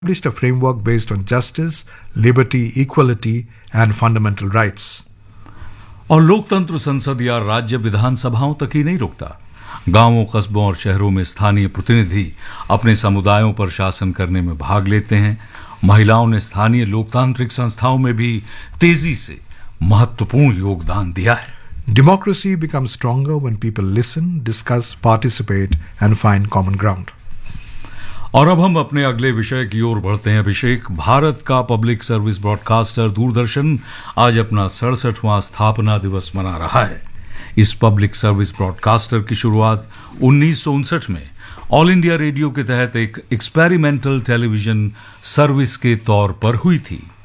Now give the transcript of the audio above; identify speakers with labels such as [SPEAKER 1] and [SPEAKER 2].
[SPEAKER 1] established a framework based on justice, liberty, equality, and fundamental rights.
[SPEAKER 2] और लोकतंत्र संसद या राज्य विधानसभाओं तक ही नहीं रुकता। गांवों, कस्बों और शहरों में स्थानीय प्रतिनिधि अपने समुदायों पर शासन करने में भाग लेते हैं। महिलाओं ने स्थानीय लोकतांत्रिक संस्थाओं में भी तेजी से महत्वपूर्ण योगदान दिया है।
[SPEAKER 1] Democracy becomes stronger when people listen, discuss, participate, and find common ground.
[SPEAKER 2] और अब हम अपने अगले विषय की ओर बढ़ते हैं। अभिषेक, भारत का पब्लिक सर्विस ब्रॉडकास्टर दूरदर्शन आज अपना 67वां स्थापना दिवस मना रहा है। इस पब्लिक सर्विस ब्रॉडकास्टर की शुरुआत 1959 में ऑल इंडिया रेडियो के तहत एक एक्सपेरिमेंटल टेलीविजन सर्विस के तौर पर हुई थी।